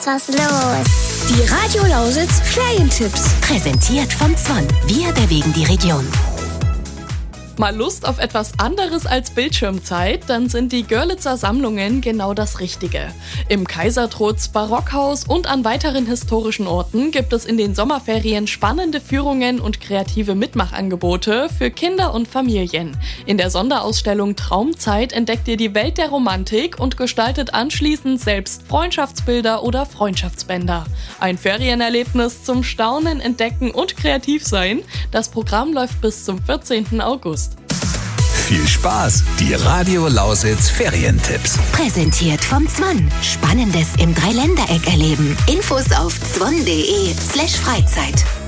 ist was los. Die Radio Lausitz Ferientipps. Präsentiert vom Zwan. Wir bewegen die Region. Mal Lust auf etwas anderes als Bildschirmzeit? Dann sind die Görlitzer Sammlungen genau das Richtige. Im Kaisertrutz, Barockhaus und an weiteren historischen Orten gibt es in den Sommerferien spannende Führungen und kreative Mitmachangebote für Kinder und Familien. In der Sonderausstellung Traumzeit entdeckt ihr die Welt der Romantik und gestaltet anschließend selbst Freundschaftsbilder oder Freundschaftsbänder. Ein Ferienerlebnis zum Staunen, Entdecken und kreativ sein. Das Programm läuft bis zum 14. August. Viel Spaß! Die Radio Lausitz Ferientipps. Präsentiert vom Zwan. Spannendes im Dreiländereck erleben. Infos auf zwan.de/Freizeit.